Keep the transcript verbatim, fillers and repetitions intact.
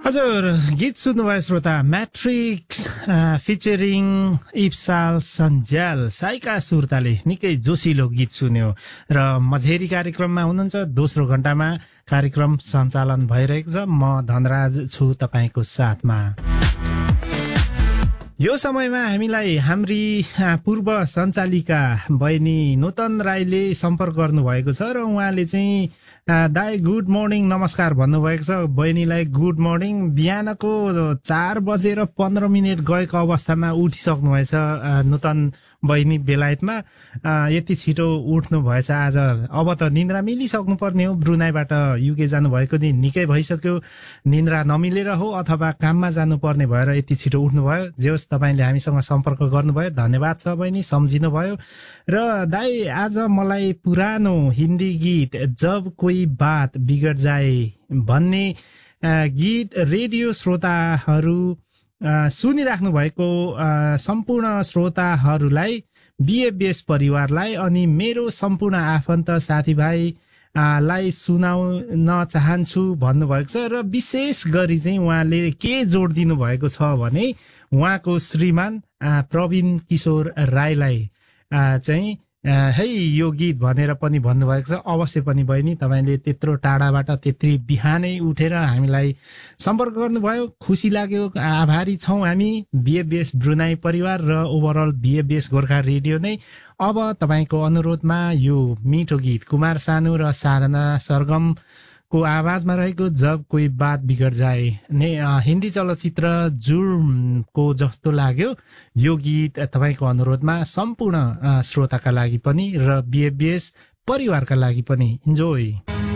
हजुर गीत सुन्नुभयो श्रोता म्याट्रिक्स फिचरिङ इप्साल सन्ज्याल साइका सुर्ताले निकै जोसिलो गीत सुन्यो र मझेरी कार्यक्रममा हुनुहुन्छ। दोस्रो घण्टामा कार्यक्रम सञ्चालन भइरहेको छ। म धनराज छु तपाईँको साथमा। यो समयमा हामीलाई हाम्री पूर्व सञ्चालिका बहिनी नूतन राईले सम्पर्क गर्नुभएको छ र उहाँले चाहिँ दाई गुड मर्निङ नमस्कार भन्नुभएको छ। बहिनीलाई गुड मर्निङ। बिहानको चार बजेर पन्ध्र मिनट गएको अवस्थामा उठिसक्नु भएछ नूतन बहिनी बेलायतमा। यति छिटो उठ्नु भएछ आज। अब त निन्द्रा मिलिसक्नु पर्ने हो। ब्रुनाईबाट युके जानुभएको दिन निकै भइसक्यो। निन्द्रा नमिलेर हो अथवा काममा जानुपर्ने भएर यति छिटो उठ्नुभयो। जे होस् तपाईँले हामीसँग सम्पर्क गर्नुभयो, धन्यवाद छ बहिनी, सम्झिनुभयो। र दाई आज मलाई पुरानो हिन्दी गीत जब कोही बात बिगड जाए भन्ने गीत रेडियो श्रोताहरू सुनिराख्नु भएको सम्पूर्ण श्रोताहरूलाई, बिएबीएस परिवारलाई अनि मेरो सम्पूर्ण आफन्त साथीभाइ लाई सुनाउन चाहन्छु भन्नुभएको छ। र विशेष गरी चाहिँ उहाँले के जोड दिनु भएको छ भने उहाँको श्रीमान प्रवीण किशोर राईलाई चाहिँ है यो गीत भनेर पनि भन्नुभएको छ। अवश्य पनि बहिनी तपाईँले त्यत्रो टाढाबाट त्यत्रै बिहानै उठेर हामीलाई सम्पर्क गर्नुभयो, खुसी लाग्यो। आभारी छौँ हामी बिएबीएस ब्रुनाई परिवार र ओभरअल बिएबीएस गोर्खा रेडियो नै। अब तपाईँको अनुरोधमा यो मिठो गीत कुमार सानु र साधना सरगम को आवाजमा रहेको जब कोही बात बिगड जाए ने हिन्दी चलचित्र जुर्मको जस्तो लाग्यो। यो गीत तपाईँको अनुरोधमा सम्पूर्ण श्रोताका लागि पनि र बिएबीएस परिवारका लागि पनि। इन्जोय।